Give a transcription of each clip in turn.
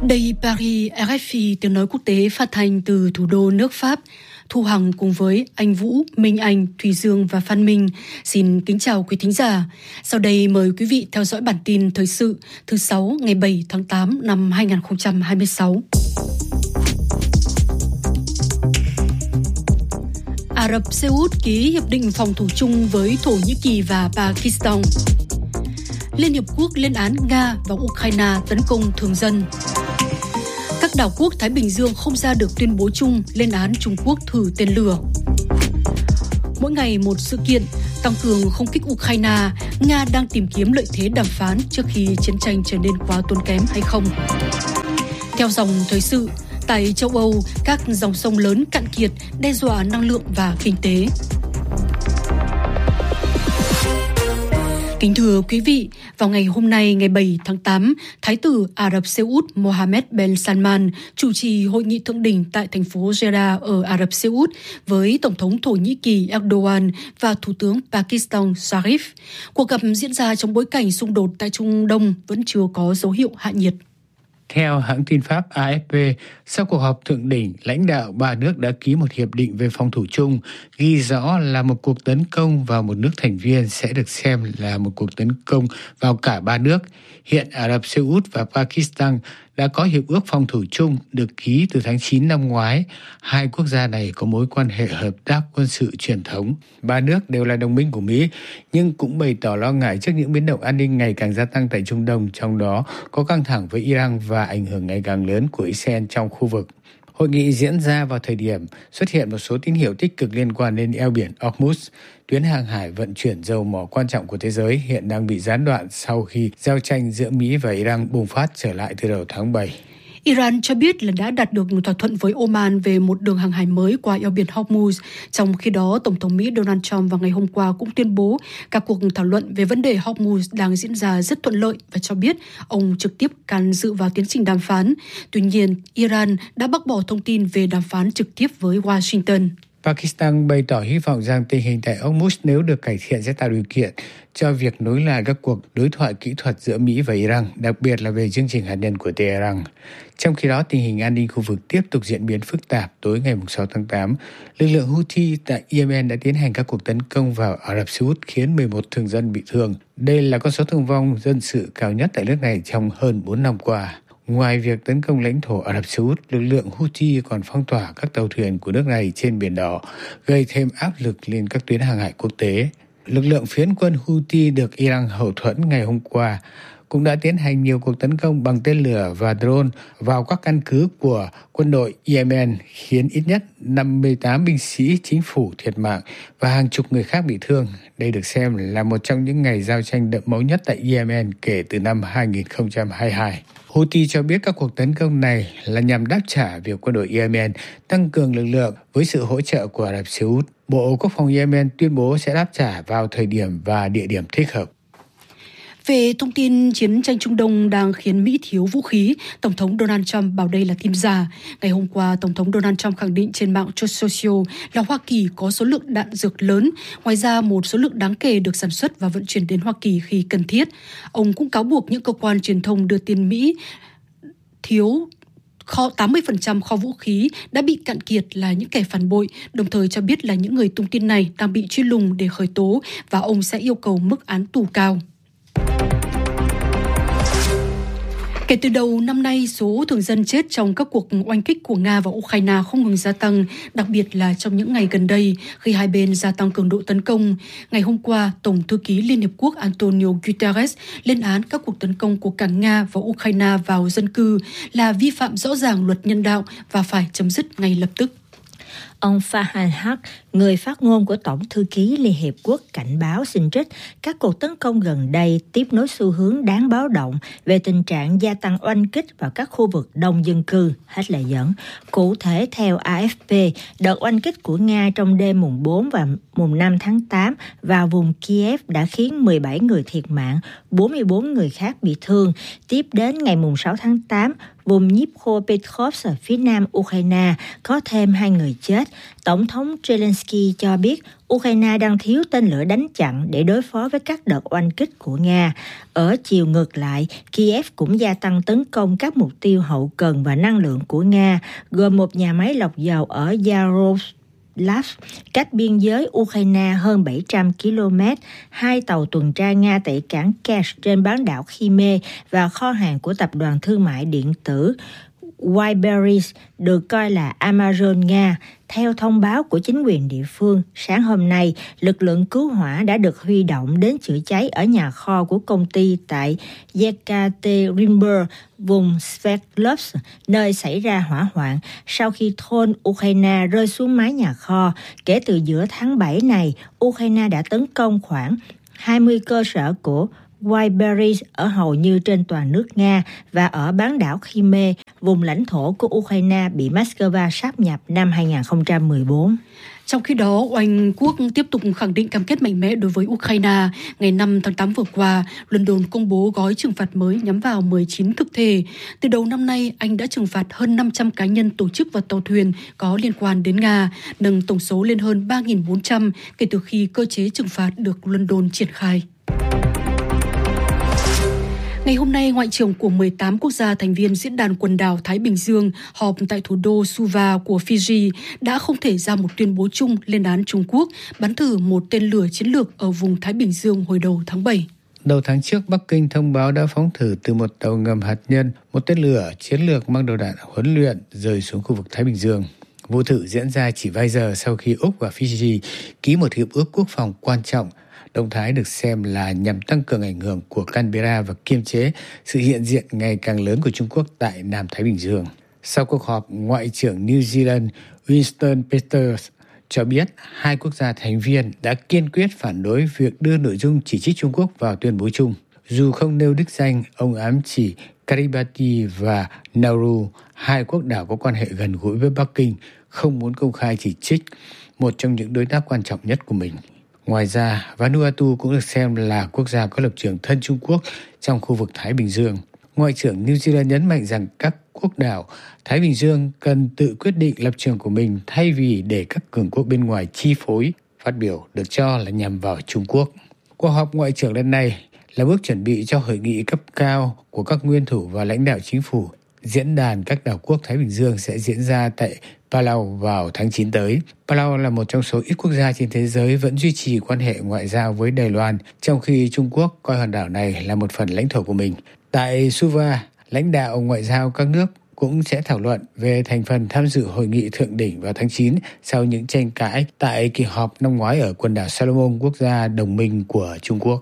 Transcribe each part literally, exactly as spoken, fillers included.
Đây Paris, rờ ép pê tiếng nói quốc tế phát thanh từ thủ đô nước Pháp. Thu Hằng cùng với anh Vũ, Minh Anh, Thùy Dương và Phan Minh xin kính chào quý thính giả. Sau đây mời quý vị theo dõi bản tin thời sự thứ sáu ngày bảy tháng tám năm hai nghìn không trăm hai mươi sáu. Ả Rập Xê Út ký hiệp định phòng thủ chung với Thổ Nhĩ Kỳ và Pakistan. Liên Hiệp Quốc lên án Nga và Ukraine tấn công thường dân. Các đảo quốc Thái Bình Dương không ra được tuyên bố chung lên án Trung Quốc thử tên lửa. Mỗi ngày một sự kiện, tăng cường không kích Ukraine, Nga đang tìm kiếm lợi thế đàm phán trước khi chiến tranh trở nên quá tốn kém hay không. Theo dòng thời sự, tại châu Âu, các dòng sông lớn cạn kiệt đe dọa năng lượng và kinh tế. Kính thưa quý vị, vào ngày hôm nay, ngày bảy tháng tám, Thái tử Ả Rập Xê Út Mohammed bin Salman chủ trì hội nghị thượng đỉnh tại thành phố Jeddah ở Ả Rập Xê Út với Tổng thống Thổ Nhĩ Kỳ Erdogan và Thủ tướng Pakistan Sharif. Cuộc gặp diễn ra trong bối cảnh xung đột tại Trung Đông vẫn chưa có dấu hiệu hạ nhiệt. Theo hãng tin Pháp a ép pê, sau cuộc họp thượng đỉnh, lãnh đạo ba nước đã ký một hiệp định về phòng thủ chung, ghi rõ là một cuộc tấn công vào một nước thành viên sẽ được xem là một cuộc tấn công vào cả ba nước. Hiện Ả Rập Xê Út và Pakistan đã có hiệp ước phòng thủ chung được ký từ tháng chín năm ngoái. Hai quốc gia này có mối quan hệ hợp tác quân sự truyền thống. Ba nước đều là đồng minh của Mỹ, nhưng cũng bày tỏ lo ngại trước những biến động an ninh ngày càng gia tăng tại Trung Đông, trong đó có căng thẳng với Iran và ảnh hưởng ngày càng lớn của Israel trong khu vực. Hội nghị diễn ra vào thời điểm xuất hiện một số tín hiệu tích cực liên quan đến eo biển Hormuz. Tuyến hàng hải vận chuyển dầu mỏ quan trọng của thế giới hiện đang bị gián đoạn sau khi giao tranh giữa Mỹ và Iran bùng phát trở lại từ đầu tháng bảy. Iran cho biết là đã đạt được thỏa thuận với Oman về một đường hàng hải mới qua eo biển Hormuz. Trong khi đó, Tổng thống Mỹ Donald Trump vào ngày hôm qua cũng tuyên bố các cuộc thảo luận về vấn đề Hormuz đang diễn ra rất thuận lợi và cho biết ông trực tiếp can dự vào tiến trình đàm phán. Tuy nhiên, Iran đã bác bỏ thông tin về đàm phán trực tiếp với Washington. Pakistan bày tỏ hy vọng rằng tình hình tại Hormuz nếu được cải thiện sẽ tạo điều kiện cho việc nối lại các cuộc đối thoại kỹ thuật giữa Mỹ và Iran, đặc biệt là về chương trình hạt nhân của Tehran. Trong khi đó, tình hình an ninh khu vực tiếp tục diễn biến phức tạp. Tối ngày sáu tháng tám, lực lượng Houthi tại Yemen đã tiến hành các cuộc tấn công vào Ả Rập Xê Út khiến mười một thường dân bị thương. Đây là con số thương vong dân sự cao nhất tại nước này trong hơn bốn năm qua. Ngoài việc tấn công lãnh thổ Ả Rập Xê Út, lực lượng Houthi còn phong tỏa các tàu thuyền của nước này trên Biển Đỏ, gây thêm áp lực lên các tuyến hàng hải quốc tế. Lực lượng phiến quân Houthi được Iran hậu thuẫn ngày hôm qua cũng đã tiến hành nhiều cuộc tấn công bằng tên lửa và drone vào các căn cứ của quân đội Yemen, khiến ít nhất năm mươi tám binh sĩ chính phủ thiệt mạng và hàng chục người khác bị thương. Đây được xem là một trong những ngày giao tranh đẫm máu nhất tại Yemen kể từ năm hai nghìn không trăm hai mươi hai. Houthi cho biết các cuộc tấn công này là nhằm đáp trả việc quân đội Yemen tăng cường lực lượng với sự hỗ trợ của Ả Rập Xê Út. Bộ Quốc phòng Yemen tuyên bố sẽ đáp trả vào thời điểm và địa điểm thích hợp. Về thông tin chiến tranh Trung Đông đang khiến Mỹ thiếu vũ khí, Tổng thống Donald Trump bảo đây là tin giả. Ngày hôm qua, Tổng thống Donald Trump khẳng định trên mạng Truth Social là Hoa Kỳ có số lượng đạn dược lớn. Ngoài ra, một số lượng đáng kể được sản xuất và vận chuyển đến Hoa Kỳ khi cần thiết. Ông cũng cáo buộc những cơ quan truyền thông đưa tin Mỹ thiếu kho tám mươi phần trăm kho vũ khí đã bị cạn kiệt là những kẻ phản bội, đồng thời cho biết là những người tung tin này đang bị truy lùng để khởi tố và ông sẽ yêu cầu mức án tù cao. Kể từ đầu năm nay, số thường dân chết trong các cuộc oanh kích của Nga và Ukraine không ngừng gia tăng, đặc biệt là trong những ngày gần đây khi hai bên gia tăng cường độ tấn công. Ngày hôm qua, Tổng thư ký Liên Hiệp Quốc Antonio Guterres lên án các cuộc tấn công của cả Nga và Ukraine vào dân cư là vi phạm rõ ràng luật nhân đạo và phải chấm dứt ngay lập tức. Ông Farhan Haq, người phát ngôn của Tổng thư ký Liên Hiệp Quốc, cảnh báo xin trích các cuộc tấn công gần đây tiếp nối xu hướng đáng báo động về tình trạng gia tăng oanh kích vào các khu vực đông dân cư, hết lời dẫn. Cụ thể, theo a ép pê, đợt oanh kích của Nga trong đêm mùng bốn và mùng năm tháng tám vào vùng Kiev đã khiến mười bảy người thiệt mạng, bốn mươi bốn người khác bị thương. Tiếp đến ngày mùng sáu tháng tám, vùng Dnipropetrovsk ở phía nam Ukraine có thêm hai người chết Tổng thống Zelensky cho biết Ukraine đang thiếu tên lửa đánh chặn để đối phó với các đợt oanh kích của Nga. Ở chiều ngược lại, Kiev cũng gia tăng tấn công các mục tiêu hậu cần và năng lượng của Nga, gồm một nhà máy lọc dầu ở Yaroslav, cách biên giới Ukraine hơn bảy trăm ki lô mét, hai tàu tuần tra Nga tại cảng Kerch trên bán đảo Crimea và kho hàng của tập đoàn thương mại điện tử Wildberries, được coi là Amazon Nga. Theo thông báo của chính quyền địa phương, sáng hôm nay, lực lượng cứu hỏa đã được huy động đến chữa cháy ở nhà kho của công ty tại Yekaterinburg, vùng Sverdlovsk, nơi xảy ra hỏa hoạn sau khi thôn Ukraine rơi xuống mái nhà kho. Kể từ giữa tháng bảy này, Ukraine đã tấn công khoảng hai mươi cơ sở của Wildberries ở hầu như trên toàn nước Nga và ở bán đảo Crimea, vùng lãnh thổ của Ukraine bị Moscow sáp nhập năm hai không một bốn. Trong khi đó, Oanh quốc tiếp tục khẳng định cam kết mạnh mẽ đối với Ukraine. Ngày năm tháng tám vừa qua, London công bố gói trừng phạt mới nhắm vào mười chín thực thể. Từ đầu năm nay, Anh đã trừng phạt hơn năm trăm cá nhân, tổ chức và tàu thuyền có liên quan đến Nga, nâng tổng số lên hơn ba nghìn bốn trăm kể từ khi cơ chế trừng phạt được London triển khai. Ngày hôm nay, Ngoại trưởng của mười tám quốc gia thành viên Diễn đàn Quần đảo Thái Bình Dương họp tại thủ đô Suva của Fiji đã không thể ra một tuyên bố chung lên án Trung Quốc bắn thử một tên lửa chiến lược ở vùng Thái Bình Dương hồi đầu tháng bảy. Đầu tháng trước, Bắc Kinh thông báo đã phóng thử từ một tàu ngầm hạt nhân, một tên lửa chiến lược mang đầu đạn huấn luyện rơi xuống khu vực Thái Bình Dương. Vụ thử diễn ra chỉ vài giờ sau khi Úc và Fiji ký một hiệp ước quốc phòng quan trọng. Động thái được xem là nhằm tăng cường ảnh hưởng của Canberra và kiềm chế sự hiện diện ngày càng lớn của Trung Quốc tại Nam Thái Bình Dương. Sau cuộc họp, Ngoại trưởng New Zealand Winston Peters cho biết hai quốc gia thành viên đã kiên quyết phản đối việc đưa nội dung chỉ trích Trung Quốc vào tuyên bố chung. Dù không nêu đích danh, ông ám chỉ Kiribati và Nauru, hai quốc đảo có quan hệ gần gũi với Bắc Kinh, không muốn công khai chỉ trích một trong những đối tác quan trọng nhất của mình. Ngoài ra, Vanuatu cũng được xem là quốc gia có lập trường thân Trung Quốc trong khu vực Thái Bình Dương. Ngoại trưởng New Zealand nhấn mạnh rằng các quốc đảo Thái Bình Dương cần tự quyết định lập trường của mình thay vì để các cường quốc bên ngoài chi phối, phát biểu được cho là nhằm vào Trung Quốc. Cuộc họp ngoại trưởng lần này là bước chuẩn bị cho hội nghị cấp cao của các nguyên thủ và lãnh đạo chính phủ. Diễn đàn các đảo quốc Thái Bình Dương sẽ diễn ra tại Palau vào tháng chín tới. Palau là một trong số ít quốc gia trên thế giới vẫn duy trì quan hệ ngoại giao với Đài Loan, trong khi Trung Quốc coi hòn đảo này là một phần lãnh thổ của mình. Tại Suva, lãnh đạo ngoại giao các nước cũng sẽ thảo luận về thành phần tham dự hội nghị thượng đỉnh vào tháng chín sau những tranh cãi tại kỳ họp năm ngoái ở quần đảo Salomon, quốc gia đồng minh của Trung Quốc.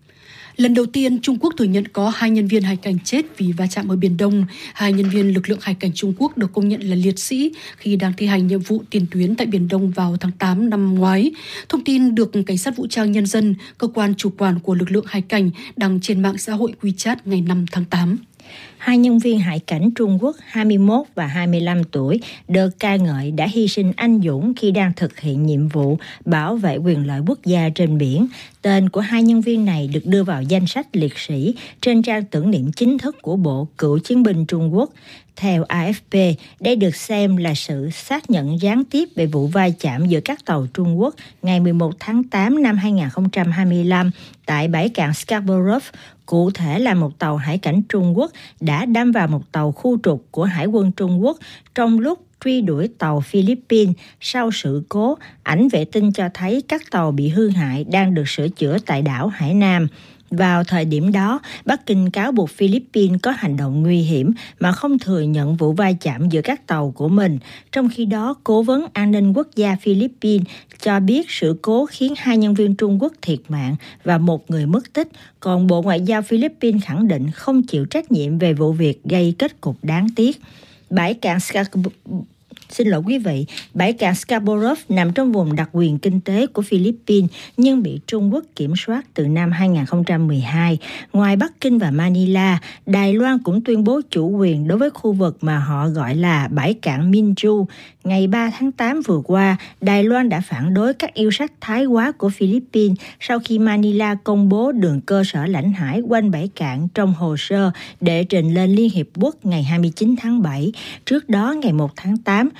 Lần đầu tiên, Trung Quốc thừa nhận có hai nhân viên hải cảnh chết vì va chạm ở Biển Đông. Hai nhân viên lực lượng hải cảnh Trung Quốc được công nhận là liệt sĩ khi đang thi hành nhiệm vụ tiền tuyến tại Biển Đông vào tháng tám năm ngoái. Thông tin được Cảnh sát Vũ trang Nhân dân, cơ quan chủ quản của lực lượng hải cảnh, đăng trên mạng xã hội WeChat ngày năm tháng tám. Hai nhân viên hải cảnh Trung Quốc hai mươi mốt và hai mươi lăm tuổi được ca ngợi đã hy sinh anh dũng khi đang thực hiện nhiệm vụ bảo vệ quyền lợi quốc gia trên biển. Tên của hai nhân viên này được đưa vào danh sách liệt sĩ trên trang tưởng niệm chính thức của Bộ Cựu chiến binh Trung Quốc. Theo a ép pê, đây được xem là sự xác nhận gián tiếp về vụ va chạm giữa các tàu Trung Quốc ngày mười một tháng tám năm hai không hai lăm tại bãi cạn Scarborough. Cụ thể là một tàu hải cảnh Trung Quốc đã đâm vào một tàu khu trục của Hải quân Trung Quốc trong lúc truy đuổi tàu Philippines. Sau sự cố, ảnh vệ tinh cho thấy các tàu bị hư hại đang được sửa chữa tại đảo Hải Nam. Vào thời điểm đó, Bắc Kinh cáo buộc Philippines có hành động nguy hiểm mà không thừa nhận vụ va chạm giữa các tàu của mình. Trong khi đó, Cố vấn An ninh Quốc gia Philippines cho biết sự cố khiến hai nhân viên Trung Quốc thiệt mạng và một người mất tích, còn Bộ Ngoại giao Philippines khẳng định không chịu trách nhiệm về vụ việc gây kết cục đáng tiếc. Bãi cạn Scarborough Xin lỗi quý vị, bãi cạn Scarborough nằm trong vùng đặc quyền kinh tế của Philippines nhưng bị Trung Quốc kiểm soát từ năm hai không một hai. Ngoài Bắc Kinh và Manila, Đài Loan cũng tuyên bố chủ quyền đối với khu vực mà họ gọi là bãi cạn Minju. Ngày ba tháng tám vừa qua, Đài Loan đã phản đối các yêu sách thái quá của Philippines sau khi Manila công bố đường cơ sở lãnh hải quanh bãi cạn trong hồ sơ để trình lên Liên Hiệp Quốc ngày hai mươi chín tháng bảy. Trước đó, ngày một tháng tám,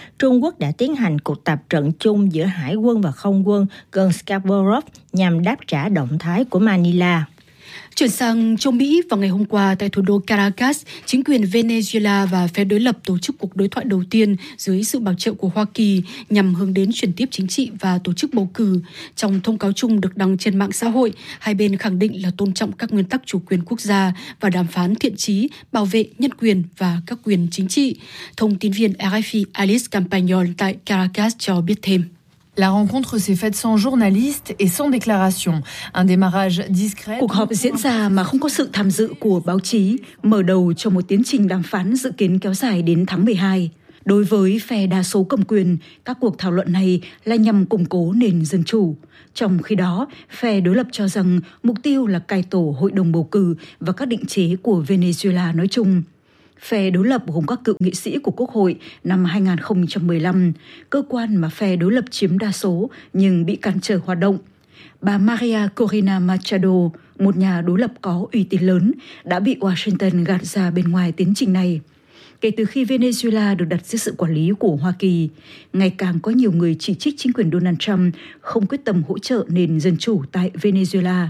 Trung Quốc đã tiến hành cuộc tập trận chung giữa hải quân và không quân gần Scarborough nhằm đáp trả động thái của Manila. Chuyển sang châu Mỹ, vào ngày hôm qua tại thủ đô Caracas, chính quyền Venezuela và phe đối lập tổ chức cuộc đối thoại đầu tiên dưới sự bảo trợ của Hoa Kỳ nhằm hướng đến chuyển tiếp chính trị và tổ chức bầu cử. Trong thông cáo chung được đăng trên mạng xã hội, hai bên khẳng định là tôn trọng các nguyên tắc chủ quyền quốc gia và đàm phán thiện chí, bảo vệ nhân quyền và các quyền chính trị. Thông tin viên rờ ép i Alice Campagnol tại Caracas cho biết thêm. La rencontre s'est faite sans journalistes et sans déclaration. Un démarrage discret. Cuộc họp diễn ra mà không có sự tham dự của báo chí, mở đầu cho một tiến trình đàm phán dự kiến kéo dài đến tháng mười hai. Đối với phe đa số cầm quyền, các cuộc thảo luận này là nhằm củng cố nền dân chủ. Trong khi đó, phe đối lập cho rằng mục tiêu là cải tổ hội đồng bầu cử và các định chế của Venezuela nói chung. Phe đối lập gồm các cựu nghị sĩ của Quốc hội năm hai không một lăm, cơ quan mà phe đối lập chiếm đa số nhưng bị cản trở hoạt động. Bà Maria Corina Machado, một nhà đối lập có uy tín lớn, đã bị Washington gạt ra bên ngoài tiến trình này. Kể từ khi Venezuela được đặt dưới sự quản lý của Hoa Kỳ, ngày càng có nhiều người chỉ trích chính quyền Donald Trump không quyết tâm hỗ trợ nền dân chủ tại Venezuela.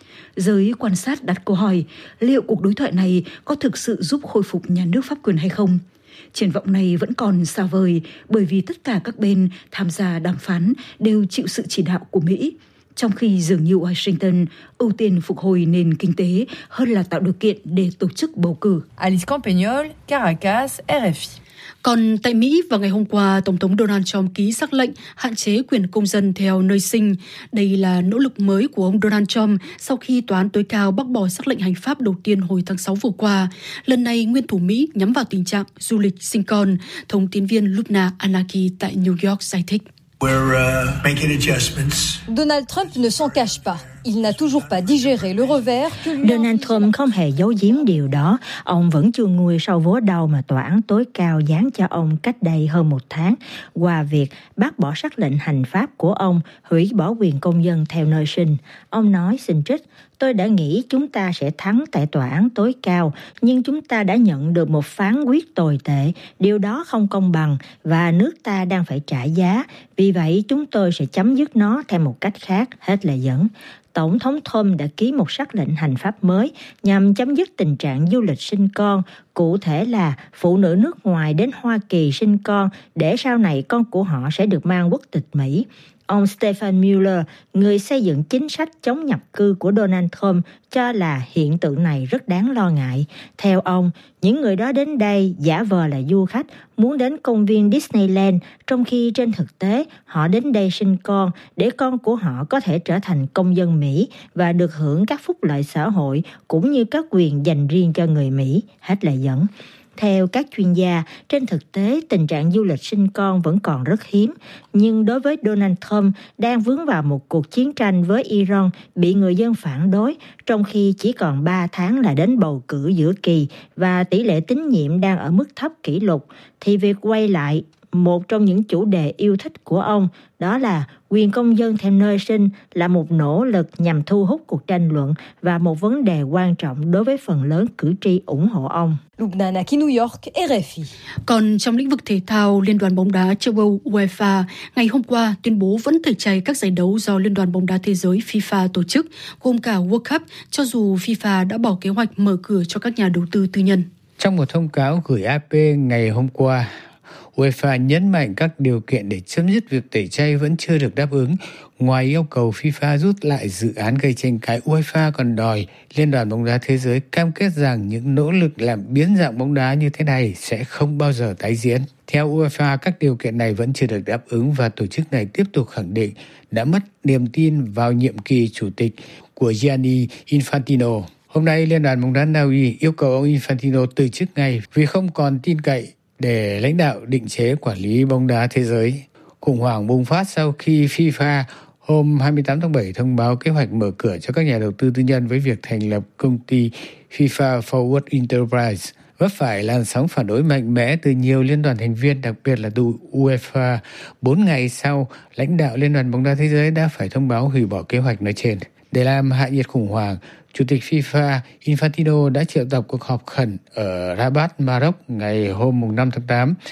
Giới quan sát đặt câu hỏi liệu cuộc đối thoại này có thực sự giúp khôi phục nhà nước pháp quyền hay không. Triển vọng này vẫn còn xa vời bởi vì tất cả các bên tham gia đàm phán đều chịu sự chỉ đạo của Mỹ, trong khi dường như Washington ưu tiên phục hồi nền kinh tế hơn là tạo điều kiện để tổ chức bầu cử. Alice Campagnol, Caracas, rờ ép i. Còn tại Mỹ, vào ngày hôm qua, Tổng thống Donald Trump ký sắc lệnh hạn chế quyền công dân theo nơi sinh. Đây là nỗ lực mới của ông Donald Trump sau khi Tòa án tối cao bác bỏ sắc lệnh hành pháp đầu tiên hồi tháng sáu vừa qua. Lần này, nguyên thủ Mỹ nhắm vào tình trạng du lịch sinh con. Thông tin viên Lubna Anaki tại New York giải thích. We're uh, making adjustments. Donald Trump ne s'en cache pas. Il n'a toujours pas digéré le revers que lui Donald Trump không hề giấu giếm điều đó. Ông vẫn chưa nguôi sâu vố đau mà tòa án tối cao giáng cho ông cách đây hơn một tháng qua việc bác bỏ sắc lệnh hành pháp của ông hủy bỏ quyền công dân theo nơi sinh. Ông nói, xin trích, tôi đã nghĩ chúng ta sẽ thắng tại tòa án tối cao, nhưng chúng ta đã nhận được một phán quyết tồi tệ. Điều đó không công bằng và nước ta đang phải trả giá. Vì vậy, chúng tôi sẽ chấm dứt nó theo một cách khác. Hết lời dẫn. Tổng thống Trump đã ký một sắc lệnh hành pháp mới nhằm chấm dứt tình trạng du lịch sinh con, cụ thể là phụ nữ nước ngoài đến Hoa Kỳ sinh con để sau này con của họ sẽ được mang quốc tịch Mỹ. Ông Stephen Miller, người xây dựng chính sách chống nhập cư của Donald Trump, cho là hiện tượng này rất đáng lo ngại. Theo ông, những người đó đến đây giả vờ là du khách muốn đến công viên Disneyland, trong khi trên thực tế họ đến đây sinh con để con của họ có thể trở thành công dân Mỹ và được hưởng các phúc lợi xã hội cũng như các quyền dành riêng cho người Mỹ. Hết lời dẫn. Theo các chuyên gia, trên thực tế tình trạng du lịch sinh con vẫn còn rất hiếm. Nhưng đối với Donald Trump đang vướng vào một cuộc chiến tranh với Iran bị người dân phản đối, trong khi chỉ còn ba tháng là đến bầu cử giữa kỳ và tỷ lệ tín nhiệm đang ở mức thấp kỷ lục, thì việc quay lại một trong những chủ đề yêu thích của ông, đó là quyền công dân theo nơi sinh, là một nỗ lực nhằm thu hút cuộc tranh luận và một vấn đề quan trọng đối với phần lớn cử tri ủng hộ ông. Lubna Anaki, New York, rờ ép i. Còn trong lĩnh vực thể thao, Liên đoàn bóng đá châu Âu UEFA ngày hôm qua tuyên bố vẫn tẩy chay các giải đấu do Liên đoàn bóng đá thế giới FIFA tổ chức, gồm cả World Cup, cho dù FIFA đã bỏ kế hoạch mở cửa cho các nhà đầu tư tư nhân. Trong một thông cáo gửi a pê ngày hôm qua, UEFA nhấn mạnh các điều kiện để chấm dứt việc tẩy chay vẫn chưa được đáp ứng. Ngoài yêu cầu FIFA rút lại dự án gây tranh cãi, UEFA còn đòi Liên đoàn bóng đá thế giới cam kết rằng những nỗ lực làm biến dạng bóng đá như thế này sẽ không bao giờ tái diễn. Theo UEFA, các điều kiện này vẫn chưa được đáp ứng và tổ chức này tiếp tục khẳng định đã mất niềm tin vào nhiệm kỳ chủ tịch của Gianni Infantino. Hôm nay, Liên đoàn bóng đá Na Uy yêu cầu ông Infantino từ chức ngay vì không còn tin cậy để lãnh đạo định chế quản lý bóng đá thế giới. Khủng hoảng bùng phát sau khi FIFA hôm hai mươi tám tháng bảy thông báo kế hoạch mở cửa cho các nhà đầu tư tư nhân với việc thành lập công ty FIFA Forward Enterprise, vấp phải làn sóng phản đối mạnh mẽ từ nhiều liên đoàn thành viên, đặc biệt là từ UEFA. Bốn ngày sau, lãnh đạo Liên đoàn bóng đá thế giới đã phải thông báo hủy bỏ kế hoạch nói trên. Để làm hạ nhiệt khủng hoảng, Chủ tịch FIFA Infantino đã triệu tập cuộc họp khẩn ở Rabat, Maroc ngày hôm năm tháng tám.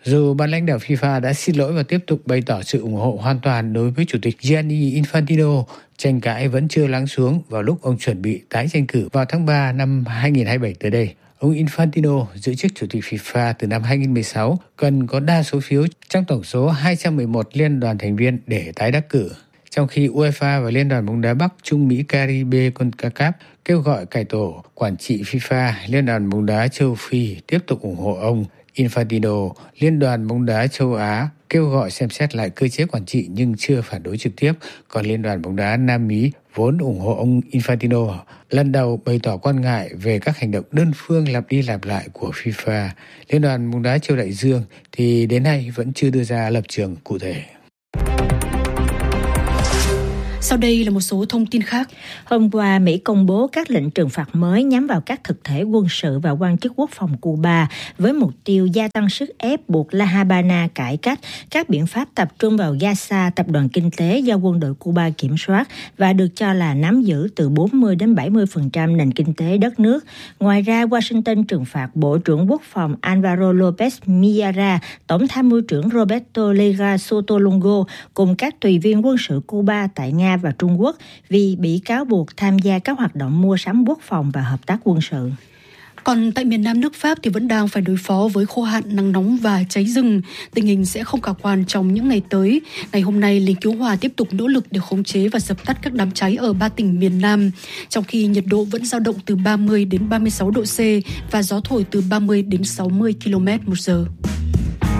Dù ban lãnh đạo FIFA đã xin lỗi và tiếp tục bày tỏ sự ủng hộ hoàn toàn đối với Chủ tịch Gianni Infantino, tranh cãi vẫn chưa lắng xuống vào lúc ông chuẩn bị tái tranh cử vào tháng ba năm hai nghìn không trăm hai mươi bảy tới đây. Ông Infantino giữ chức Chủ tịch FIFA từ năm hai nghìn không trăm mười sáu, cần có đa số phiếu trong tổng số hai trăm mười một liên đoàn thành viên để tái đắc cử. Trong khi UEFA và Liên đoàn bóng đá Bắc Trung Mỹ Caribe CONCACAF kêu gọi cải tổ quản trị FIFA, Liên đoàn bóng đá châu Phi tiếp tục ủng hộ ông Infantino, Liên đoàn bóng đá châu Á kêu gọi xem xét lại cơ chế quản trị nhưng chưa phản đối trực tiếp, còn Liên đoàn bóng đá Nam Mỹ vốn ủng hộ ông Infantino lần đầu bày tỏ quan ngại về các hành động đơn phương lặp đi lặp lại của FIFA. Liên đoàn bóng đá châu Đại Dương thì đến nay vẫn chưa đưa ra lập trường cụ thể. Sau đây là một số thông tin khác. Hôm qua, Mỹ công bố các lệnh trừng phạt mới nhắm vào các thực thể quân sự và quan chức quốc phòng Cuba với mục tiêu gia tăng sức ép buộc La Habana cải cách các biện pháp tập trung vào Gaza, tập đoàn kinh tế do quân đội Cuba kiểm soát và được cho là nắm giữ từ bốn mươi đến bảy mươi phần trăm nền kinh tế đất nước. Ngoài ra, Washington trừng phạt Bộ trưởng Quốc phòng Alvaro López Millares, Tổng tham mưu trưởng Roberto Lega Sotolongo cùng các tùy viên quân sự Cuba tại Nga và Trung Quốc vì bị cáo buộc tham gia các hoạt động mua sắm quốc phòng và hợp tác quân sự. Còn tại miền Nam nước Pháp thì vẫn đang phải đối phó với khô hạn, nắng nóng và cháy rừng. Tình hình sẽ không khả quan trong những ngày tới. Ngày hôm nay, lính cứu hỏa tiếp tục nỗ lực để khống chế và dập tắt các đám cháy ở ba tỉnh miền Nam, trong khi nhiệt độ vẫn dao động từ ba mươi đến ba mươi sáu độ C và gió thổi từ ba mươi đến sáu mươi ki lô mét một giờ.